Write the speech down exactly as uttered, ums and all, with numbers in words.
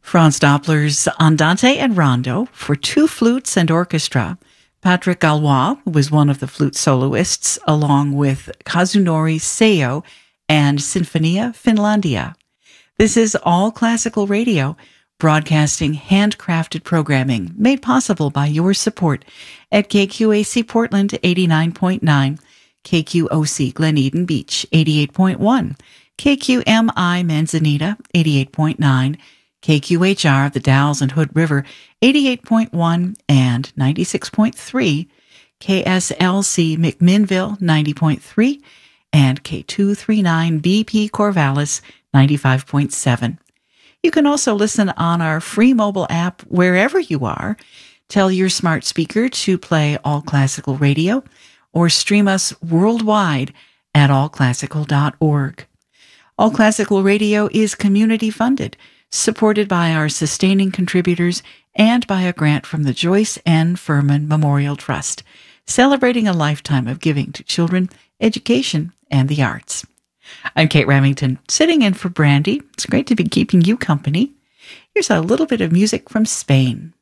Franz Doppler's Andante and Rondo for two flutes and orchestra. Patrick Galois was one of the flute soloists, along with Kazunori Seo and Sinfonia Finlandia. This is All Classical Radio, broadcasting handcrafted programming made possible by your support at K Q A C Portland eighty-nine point nine, K Q O C Glen Eden Beach eighty-eight point one, K Q M I Manzanita eighty-eight point nine, K Q H R The Dalles and Hood River eighty-eight point one and ninety-six point three, K S L C McMinnville ninety point three, and K two thirty-nine B P Corvallis ninety-five point seven. You can also listen on our free mobile app wherever you are. Tell your smart speaker to play All Classical Radio or stream us worldwide at all classical dot org. All Classical Radio is community funded, supported by our sustaining contributors and by a grant from the Joyce N. Furman Memorial Trust, celebrating a lifetime of giving to children, education, and the arts. I'm Kate Remington, sitting in for Brandy. It's great to be keeping you company. Here's a little bit of music from Spain.